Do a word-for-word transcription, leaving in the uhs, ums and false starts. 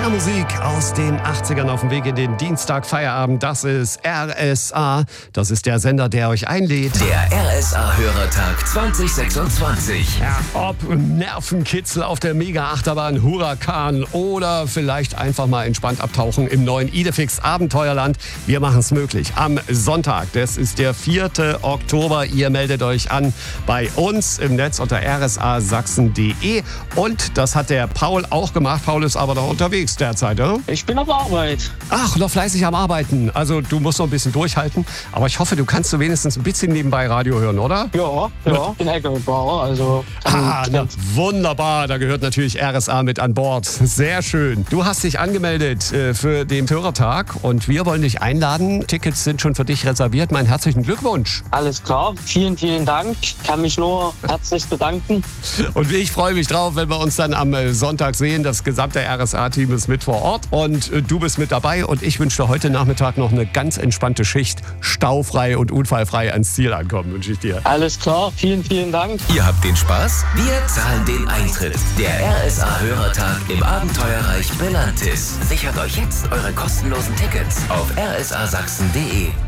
Schlagermusik aus den achtzigern auf dem Weg in den Dienstag Feierabend. Das ist R S A. Das ist der Sender, der euch einlädt. Der R S A-Hörertag zwanzig sechsundzwanzig. Ja, ob Nervenkitzel auf der Mega-Achterbahn Huracan oder vielleicht einfach mal entspannt abtauchen im neuen Idefix Abenteuerland. Wir machen es möglich. Am Sonntag, das ist der vierte Oktober. Ihr meldet euch an bei uns im Netz unter r s a sachsen punkt d e. Und das hat der Paul auch gemacht. Paul ist aber noch unterwegs derzeit, oder? Ich bin auf Arbeit. Ach, noch fleißig am Arbeiten. Also du musst noch ein bisschen durchhalten. Aber ich hoffe, du kannst so wenigstens ein bisschen nebenbei Radio hören, oder? Ja, ja, bin L K W-Fahrer, also... Ah, na, wunderbar. Da gehört natürlich R S A mit an Bord. Sehr schön. Du hast dich angemeldet äh, für den Hörertag und wir wollen dich einladen. Tickets sind schon für dich reserviert. Meinen herzlichen Glückwunsch. Alles klar. Vielen, vielen Dank. Ich kann mich nur herzlich bedanken. Und ich freue mich drauf, wenn wir uns dann am äh, Sonntag sehen. Das gesamte R S A-Team ist mit vor Ort und äh, du bist mit dabei. Und ich wünsche dir heute Nachmittag noch eine ganz entspannte Schicht. Staufrei und unfallfrei ans Ziel ankommen, wünsche ich dir. Alles klar. Vielen, vielen Dank. Ihr habt den Spaß? Wir zahlen den Eintritt. Der R S A-Hörertag im Abenteuerreich Belantis. Sichert euch jetzt eure kostenlosen Tickets auf r s a sachsen punkt d e.